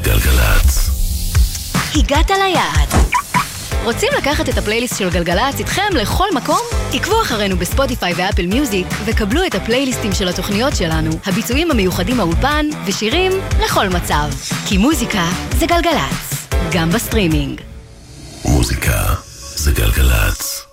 גלגלצ. הגעת ליעד. רוצים לקחת את הפלייליסט של גלגלצ איתכם לכל מקום? עקבו אחרינו בספוטיפיי ואפל מיוזיק וקבלו את הפלייליסטים של התוכניות שלנו, הביצועים המיוחדים מהאולפן ושירים לכל מצב. כי מוזיקה זה גלגלצ, גם בסטרימינג. מוזיקה זה גלגלצ.